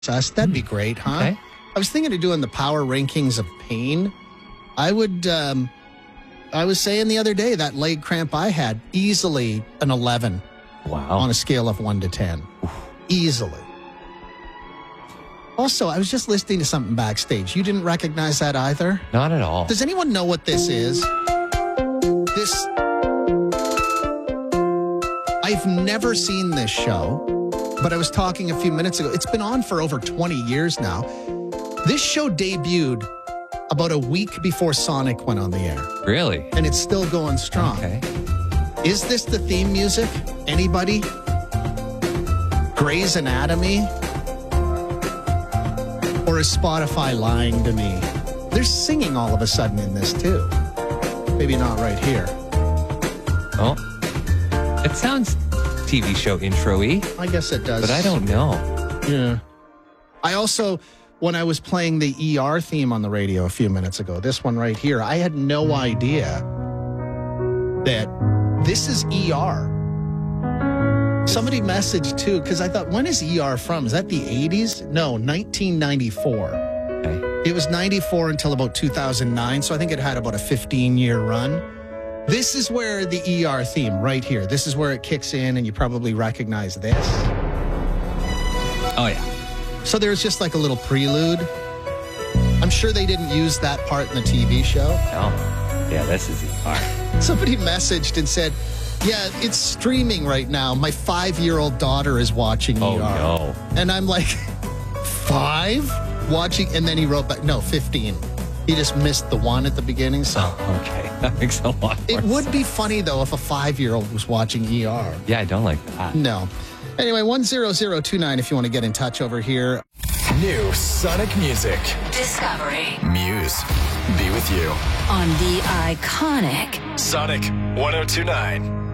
us. That'd be great, huh? Okay. I was thinking of doing the power rankings of pain. I was saying the other day that leg cramp I had, easily an 11 Wow. on a scale of 1 to 10. Easily. Also, I was just listening to something backstage. You didn't recognize that either? Not at all. Does anyone know what this is? I've never seen this show, but I was talking a few minutes ago. It's been on for over 20 years now. This show debuted about a week before Sonic went on the air. Really? And it's still going strong. Okay. Is this the theme music? Anybody? Grey's Anatomy? Or is Spotify lying to me? There's singing all of a sudden in this too. Maybe not right here. Oh. It sounds TV show intro-y, I guess it does. but I don't know. Yeah. I also, when I was playing the ER theme on the radio a few minutes ago, this one right here, I had no idea that this is ER. Somebody messaged too, because I thought, when is ER from? Is that the 80s? No, 1994. Okay. It was 94 until about 2009, so I think it had about a 15-year run. This is where the ER theme, right here, this is where it kicks in, and you probably recognize this. Oh, yeah. So there's just like a little prelude. I'm sure they didn't use that part in the TV show. No. Yeah, this is ER. Somebody messaged and said, yeah, it's streaming right now. My 5-year-old daughter is watching Oh, ER. no. And I'm like, 5? Watching? And then he wrote back, no, 15. He just missed the 1 at the beginning. So Oh, okay. That makes a lot more it would sense. be funny, though, if a 5-year-old was watching ER. Yeah, I don't like that. No. Anyway, 10029 if you want to get in touch over here. New Sonic music. Discovery Muse. Be with you. on the iconic Sonic 1029.